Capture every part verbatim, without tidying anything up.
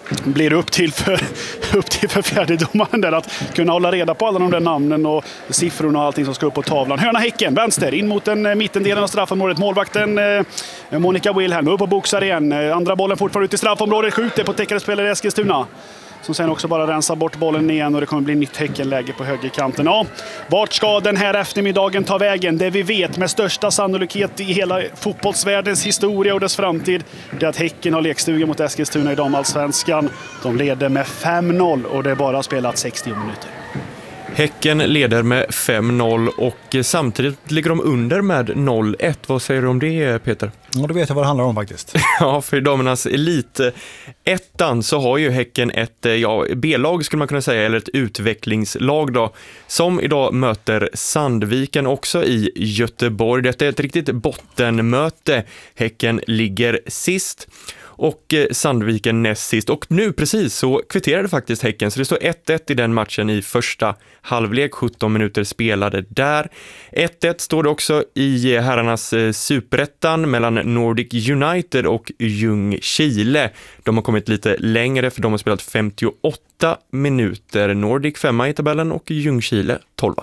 blir upp till för, upp till för fjärdedomaren där att kunna hålla reda på alla de där namnen och siffrorna och allting som ska upp på tavlan. Hörna Häcken, vänster, in mot den mittendelen av straffområdet. Målvakten eh, Monica Wilhelm upp och boxar igen. Andra bollen fortfarande ut i straffområdet, skjuter på täckare spelare Eskilstuna. Som sen också bara rensar bort bollen igen och det kommer bli nytt Häckenläge på högerkanten. Ja, vart ska den här eftermiddagen ta vägen? Det vi vet med största sannolikhet i hela fotbollsvärldens historia och dess framtid, det är att Häcken har lekstuga mot Eskilstuna i damallsvenskan. De leder med fem noll och det är bara spelat sextio minuter. Häcken leder med fem noll och samtidigt ligger de under med noll ett. Vad säger du om det, Peter? Ja, då vet jag vad det handlar om faktiskt. Ja, för i damernas elit ettan så har ju Häcken ett ja, B-lag skulle man kunna säga, eller ett utvecklingslag då, som idag möter Sandviken också i Göteborg. Detta är ett riktigt bottenmöte. Häcken ligger sist och Sandviken näst sist. Och nu precis så kvitterade faktiskt Häcken, så det står ett ett i den matchen i första halvlek, sjutton minuter spelade där. ett ett står det också i herrarnas superettan mellan Nordic United och Ljungskile. De har kommit lite längre för de har spelat femtioåtta minuter. Nordic femma i tabellen och Ljungskile tolva.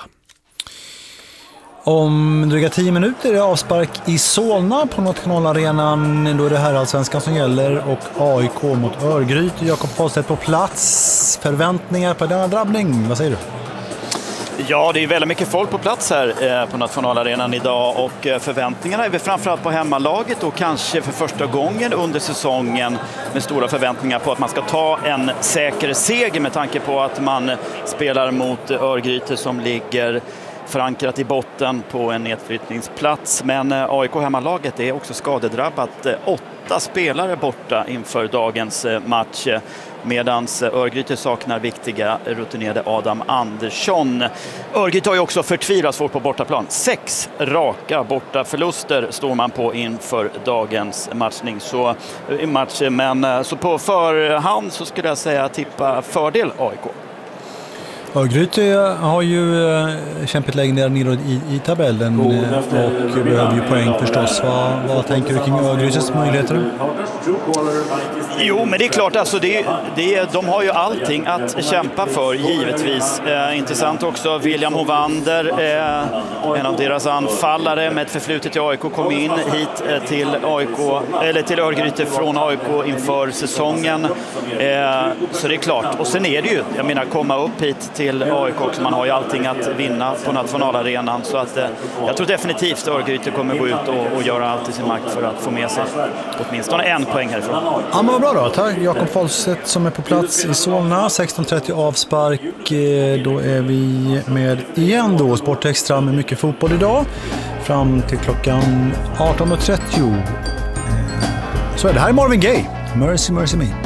Om dryga tio minuter är det avspark i Solna på Nationalarenan. Då är det här allsvenskan som gäller och A I K mot Örgryte. Jakob Fahlstedt på plats. Förväntningar på denna drabbning, vad säger du? Ja, det är väldigt mycket folk på plats här på Nationalarenan idag och förväntningarna är väl framförallt på hemmalaget och kanske för första gången under säsongen med stora förväntningar på att man ska ta en säker seger med tanke på att man spelar mot Örgryte som ligger förankrat i botten på en nedflyttningsplats. Men A I K hemmalaget är också skadedrabbat. Åtta spelare borta inför dagens match. Medan Örgryte saknar viktiga rutinerade Adam Andersson. Örgryte har ju också förtvivlat svårt på bortaplan. Sex raka bortaförluster står man på inför dagens matchning. Så, match, men, så på förhand så skulle jag säga tippa fördel A I K. Örgryte har ju kämpat längre ner i, i tabellen och behöver ju poäng förstås. Vad, vad tänker du kring Örgrytes möjligheter? Jo, men det är klart, alltså det, det, de har ju allting att kämpa för, givetvis. Eh, intressant också, William Hovander, eh, en av deras anfallare med ett förflutet i A I K, kom in hit eh, till, A I K, eller till Örgryte från A I K inför säsongen. Eh, så det är klart. Och sen är det ju, jag menar, komma upp hit till A I K också. Man har ju allting att vinna på nationalarenan. Så att, eh, jag tror definitivt Örgryte kommer gå ut och, och göra allt i sin makt för att få med sig åtminstone en poäng härifrån. Ja, men vad bra då. Tack Jakob Fahlstedt som är på plats i Solna. sexton trettio avspark. Då är vi med igen då. Sportextra med mycket fotboll idag. Fram till klockan arton trettio. Så är det här Marvin Gaye. Mercy, Mercy Me.